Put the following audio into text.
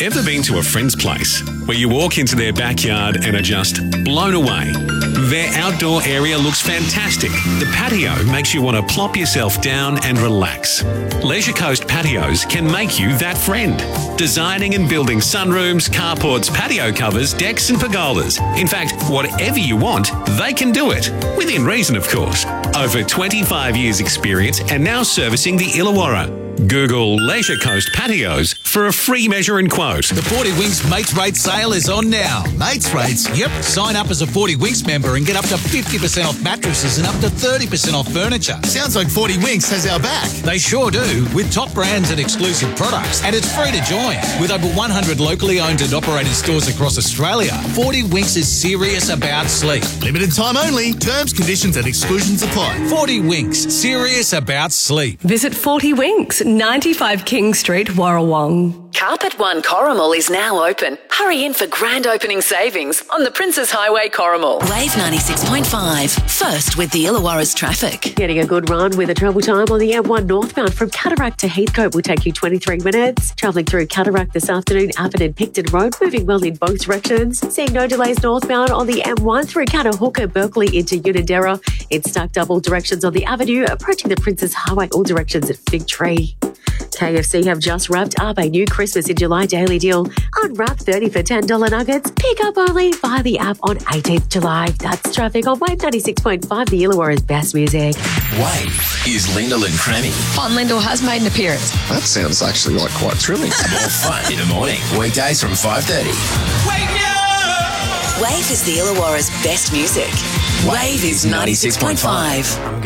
Ever been to a friend's place where you walk into their backyard and are just blown away? Their outdoor area looks fantastic. The patio makes you want to plop yourself down and relax. Leisure Coast Patios can make you that friend. Designing and building sunrooms, carports, patio covers, decks and pergolas. In fact, whatever you want, they can do it. Within reason, of course. Over 25 years experience and now servicing the Illawarra. Google Leisure Coast Patios for a free measure and quote. The 40 Winks Mates Rate sale is on now. Mates rates? Yep. Sign up as a 40 Winks member and get up to 50% off mattresses and up to 30% off furniture. Sounds like 40 Winks has our back. They sure do, with top brands and exclusive products. And it's free to join. With over 100 locally owned and operated stores across Australia, 40 Winks is serious about sleep. Limited time only. Terms, conditions and exclusions apply. 40 Winks, serious about sleep. Visit 40 Winks, 95 King Street, Warrawong. Carpet One Corrimal is now open. Hurry in for grand opening savings on the Princes Highway Corrimal. Wave 96.5. First with the Illawarra's traffic. Getting a good run with a travel time on the M1 northbound from Cataract to Heathcote will take you 23 minutes. Travelling through Cataract this afternoon, Appin and Picton Road, moving well in both directions. Seeing no delays northbound on the M1 through Cannahooka, Berkeley into Unanderra. It's stuck double directions on the avenue, approaching the Princes Highway, all directions at Fig Tree. KFC have just wrapped up a new Christmas in July daily deal. Unwrap 30 for $10 nuggets. Pick up only via the app on 18th July. That's traffic on Wave 96.5, the Illawarra's best music. Wave is Lyndall and Crammy. Fun Lyndall has made an appearance. That sounds actually like quite thrilling. More fun in the morning. Weekdays from 5:30. Wake me up! Wave is the Illawarra's best music. Wave is 96.5.